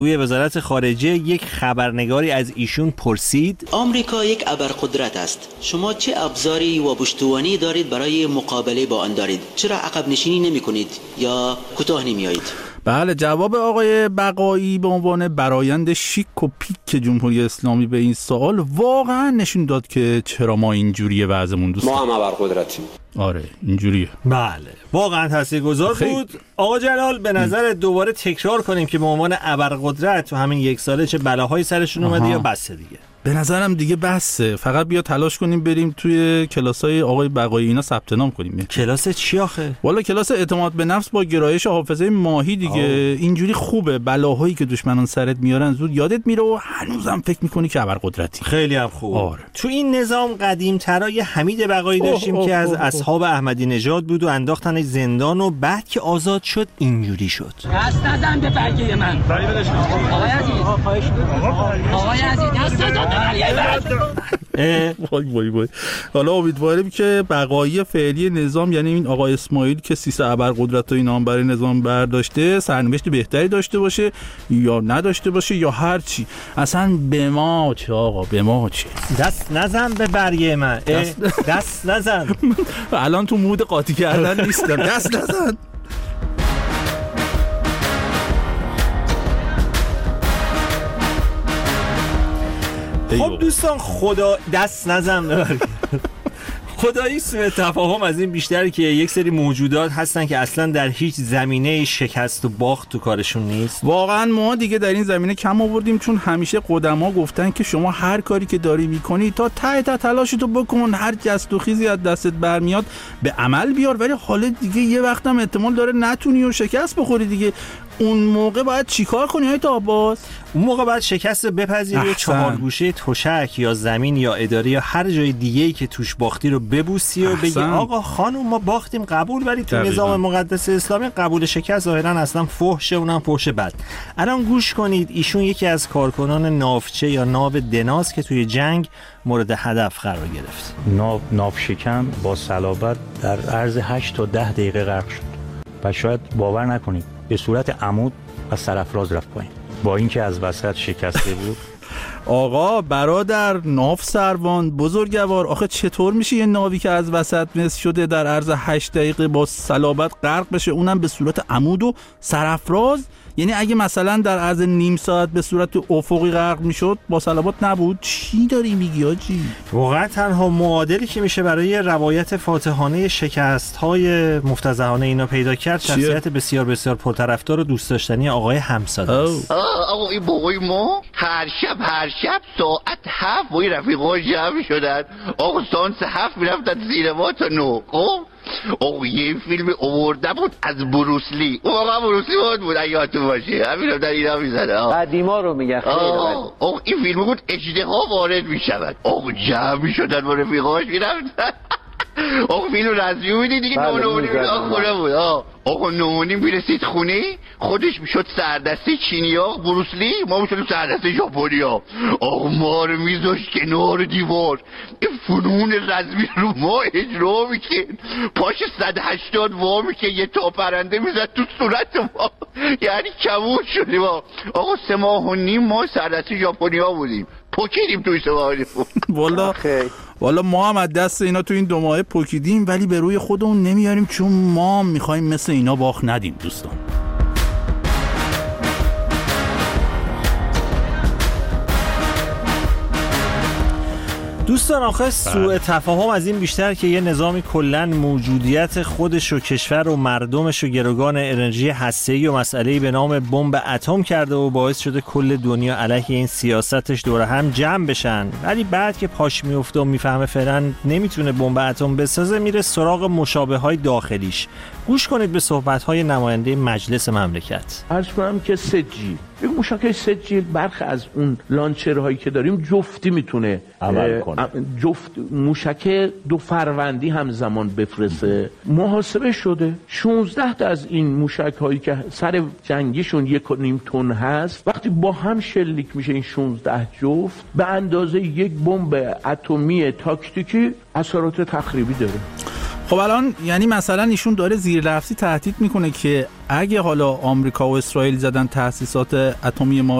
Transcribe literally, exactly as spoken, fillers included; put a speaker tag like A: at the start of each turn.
A: توی وزارت خارجه یک خبرنگاری از ایشون پرسید
B: آمریکا یک ابرقدرت است. شما چه ابزاری و پشتوانه‌ای دارید برای مقابله با آن دارید؟ چرا عقب نشینی نمی کنید یا کوتاه نمی آیید؟
C: بله، جواب آقای بقایی به عنوان برآیند شیک و پیک جمهوری اسلامی به این سوال واقعا نشون داد که چرا ما اینجوریه وضعمون دوست.
D: ما هم ابرقدرتیم.
C: آره اینجوریه.
A: بله واقعا تاثیرگذار بود. آقا جلال به نظر دوباره تکرار کنیم که به عنوان ابرقدرت تو همین یک ساله چه بلاهایی سرشون اومده یا بس دیگه؟
C: به نظرم دیگه بسه. فقط بیا تلاش کنیم بریم توی کلاسای آقای بقایی اینا ثبت نام کنیم.
A: کلاس چی آخه؟
C: والا کلاس اعتماد به نفس با گرایش حافظه ماهی دیگه. آه. اینجوری خوبه، بلاهایی که دشمنان سرت میارن زود یادت میره و هنوزم فکر میکنی که ابرقدرتی.
A: خیلی هم خوب.
C: آره.
A: تو این نظام قدیم ترای حمید بقایی داشتیم اوه اوه که از اصحاب احمدی نژاد بود و انداختنش زندان و بعد که آزاد شد اینجوری شد.
E: دست نزن به برگه من. آقای عزیز. آقای عزیز دست نزن.
C: وای وای وای. حالا امیدواریم که بقایی فعلی نظام، یعنی این آقای اسماعیل که سیصد ابرقدرت و اینا هم برای نظام برداشته، سرنوشت بهتری داشته باشه یا نداشته باشه یا هر چی. اصلا به ما چه آقا، به ما چه.
A: دست نزن به برگه من. دست, دست نزن.
C: الان تو مود قاطی کردن نیستم. دست نزن.
A: خب دوستان خدا دست نزن. خدایی سوء تفاهم از این بیشتره که یک سری موجودات هستن که اصلا در هیچ زمینه شکست و باخت تو کارشون نیست.
C: واقعا ما دیگه در این زمینه کم آوردیم، چون همیشه قدما گفتن که شما هر کاری که داری میکنی تا ته ته تلاشتو بکن، هر جست و خیزی از دستت برمیاد به عمل بیار، ولی حالا دیگه یه وقتم احتمال داره نتونی و شکست بخوری دیگه. اون موقع باید چیکار کنی های تاباس؟
A: اون موقع باید شکست بپذیری و چهار گوشه تشک یا زمین یا اداره یا هر جای دیگه‌ای که توش باختی رو ببوسی و بگی آقا خانم ما باختیم قبول، ولی تو دقیقا. نظام مقدس اسلامی قبول شکست ظاهرا اصلا فحشه، اونم فحش بد. الان گوش کنید، ایشون یکی از کارکنان ناوچه یا ناو دناس که توی جنگ مورد هدف قرار گرفت.
F: ناو ناو شکم با صلابت در عرض هشت تا ده دقیقه غرق شد و شاید باور نکنید به صورت عمود و سرافراز رفت پایین با اینکه از وسط شکسته بود.
C: آقا برادر ناو سروان بزرگوار، آخه چطور میشه یه ناوی که از وسط مس شده در عرض هشت دقیقه با صلابت غرق بشه، اونم به صورت عمود و سرافراز؟ یعنی اگه مثلا در عرض نیم ساعت به صورت افقی غرق میشد با صلابت نبود؟ چی داری میگی آجی؟
A: واقعا تنها معادلی که میشه برای روایت فاتحانه شکست‌های مفتضحانه اینا پیدا کرد شخصیت بسیار بسیار پرطرفدار و دوست داشتنی آقای همساده است.
G: آقا این بابای ما هر شب هر شب ساعت هفت با این رفیق‌ها جمع شدن، آقا سانس هفت میرفتن سینما تا نو. خب آقا یه فیلم آورده بود از بروسلی، اون واقعا بروسلی بود بود اگه یادتون باشه، همین در اینا میزنه
D: قدیما رو میگه.
G: آقا آقا این فیلم بود اژدها وارد میشود، آقا جمع میشدن با رفیقاش میرفتن. آقا فیلم رزیو میدی دیگه، نو نو نیم خونه بود. آقا نو نیم میرسید خونه خودش میشد سردسته چینیا بروسلی، ما میشدیم سردسته ژاپنیا. آقا ما رو میذاشت کنار دیوار، این فنون رزمی رو ما اجرا میکن، پاش صد و هشتاد وا میکن، یه تا پرنده میزد تو صورت ما، یعنی کمون شدیم. آقا سه ماه و نیم ما سردسته ژاپنیا بودیم، پوکیدیم توی سه ماه و نیم.
C: والا والا ما هم از دست اینا تو این دو ماه پوکیدیم، ولی به روی خودمون نمیاریم، چون ما میخوایم مثل اینا باخت ندیم دوستان.
A: دوستان آخه سوء تفاهم از این بیشتر که یه نظامی کلن موجودیت خودش و کشور و مردمش و گروگان انرژی هسته‌ای و مسئله‌ای به نام بمب اتم کرده و باعث شده کل دنیا علیه این سیاستش دور هم جمع بشن، ولی بعد که پاش میفته و میفهمه فعلا نمیتونه بمب اتم بسازه، میره سراغ مشابه‌های داخلیش. گوش کنید به صحبت‌های نماینده مجلس مملکت.
H: عرض کنم که سه جی یک موشک سه جی برخی از اون لانچرهایی که داریم جفتی میتونه عمل کنه، جفت موشک دو فروندی همزمان بفرسته. محاسبه شده شانزده تا از این موشک هایی که سر جنگیشون یک و نیم تن هست، وقتی با هم شلیک میشه این شانزده جفت، به اندازه یک بمب اتمی تاکتیکی اثرات تخریبی داره.
C: خب الان یعنی مثلا ایشون داره زیر لفظی تهدید میکنه که اگه حالا آمریکا و اسرائیل زدن تأسیسات اتمی ما